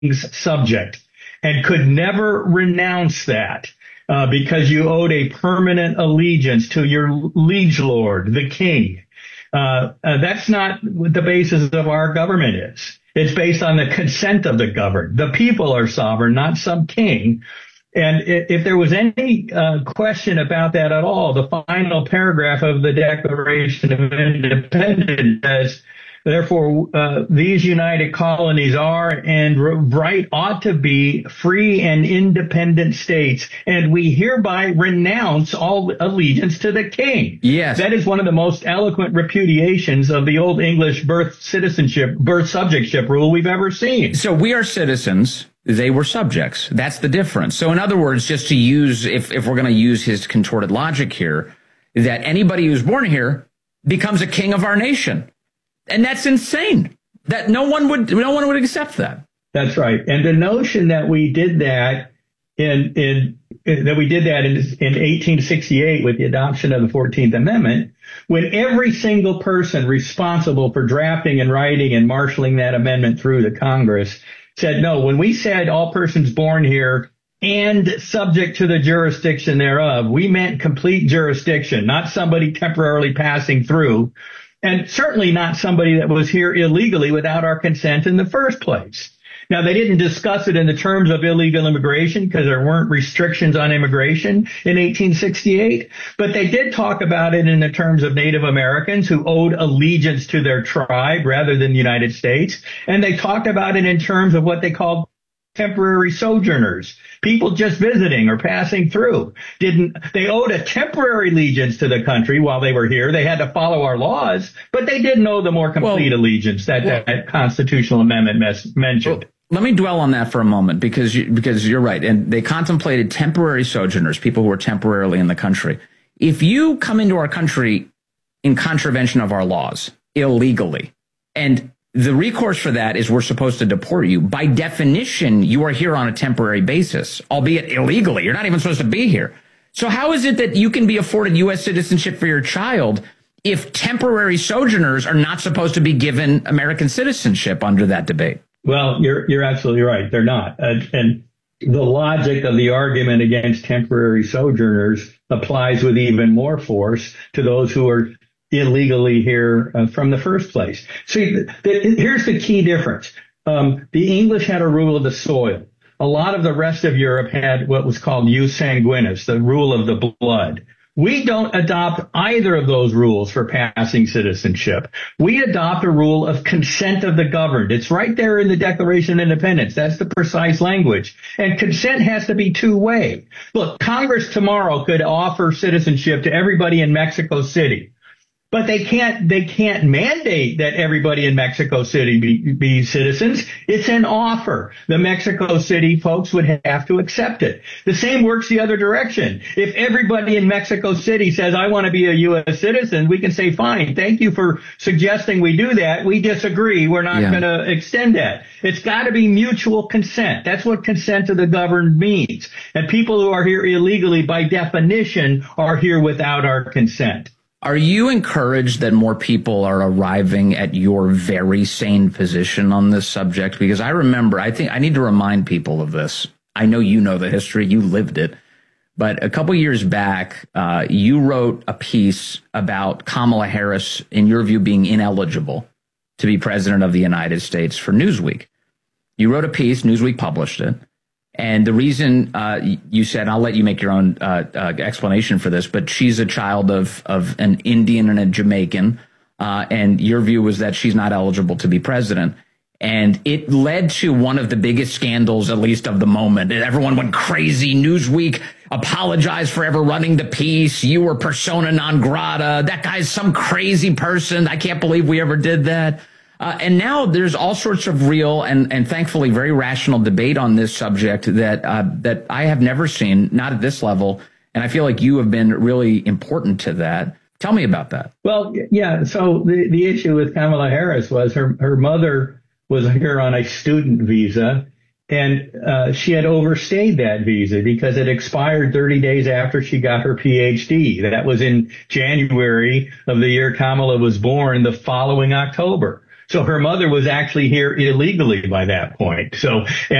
subject and could never renounce that. Because you owed a permanent allegiance to your liege lord, the king. That's not what the basis of our government is. It's based on the consent of the governed. The people are sovereign, not some king. And if there was any question about that at all, the final paragraph of the Declaration of Independence says, therefore, these united colonies are and right ought to be free and independent states, and we hereby renounce all allegiance to the king. Yes. That is one of the most eloquent repudiations of the old English birth subjectship rule we've ever seen. So we are citizens. They were subjects. That's the difference. So in other words, just to use, if we're going to use his contorted logic here, that anybody who's born here becomes a king of our nation. And that's insane. That no one would accept that. That's right. And the notion that we did that in 1868 with the adoption of the 14th Amendment, when every single person responsible for drafting and writing and marshaling that amendment through the Congress said, no, when we said all persons born here and subject to the jurisdiction thereof, we meant complete jurisdiction, not somebody temporarily passing through. And certainly not somebody that was here illegally without our consent in the first place. Now, they didn't discuss it in the terms of illegal immigration because there weren't restrictions on immigration in 1868, but they did talk about it in the terms of Native Americans who owed allegiance to their tribe rather than the United States. And they talked about it in terms of what they called temporary sojourners, people just visiting or passing through. They owed a temporary allegiance to the country while they were here. They had to follow our laws, but they didn't owe the more complete allegiance that constitutional amendment mentioned. Well, let me dwell on that for a moment because you're right. And they contemplated temporary sojourners, people who were temporarily in the country. If you come into our country in contravention of our laws illegally, and the recourse for that is we're supposed to deport you. By definition, you are here on a temporary basis, albeit illegally. You're not even supposed to be here. So how is it that you can be afforded U.S. citizenship for your child if temporary sojourners are not supposed to be given American citizenship under that debate? Well, you're absolutely right. They're not. And the logic of the argument against temporary sojourners applies with even more force to those who are illegally here from the first place. See, here's the key difference. The English had a rule of the soil. A lot of the rest of Europe had what was called jus sanguinis, the rule of the blood. We don't adopt either of those rules for passing citizenship. We adopt a rule of consent of the governed. It's right there in the Declaration of Independence. That's the precise language. And consent has to be two-way. Look, Congress tomorrow could offer citizenship to everybody in Mexico City. But they can't mandate that everybody in Mexico City be citizens. It's an offer. The Mexico City folks would have to accept it. The same works the other direction. If everybody in Mexico City says, I want to be a U.S. citizen, we can say, fine, thank you for suggesting we do that. We disagree. We're not going to extend that. It's got to be mutual consent. That's what consent to the governed means. And people who are here illegally, by definition, are here without our consent. Are you encouraged that more people are arriving at your very sane position on this subject? Because I remember, I think I need to remind people of this. I know you know the history, you lived it. But a couple years back, you wrote a piece about Kamala Harris, in your view, being ineligible to be president of the United States for Newsweek. You wrote a piece, Newsweek published it. And the reason you said, I'll let you make your own explanation for this, but she's a child of an Indian and a Jamaican, and your view was that she's not eligible to be president. And it led to one of the biggest scandals, at least of the moment. Everyone went crazy. Newsweek apologized for ever running the piece. You were persona non grata. That guy's some crazy person. I can't believe we ever did that. And now there's all sorts of real and thankfully very rational debate on this subject that I have never seen, not at this level. And I feel like you have been really important to that. Tell me about that. Well, yeah. So the issue with Kamala Harris was her mother was here on a student visa, and she had overstayed that visa because it expired 30 days after she got her PhD. That was in January of the year Kamala was born, the following October. So her mother was actually here illegally by that point. So,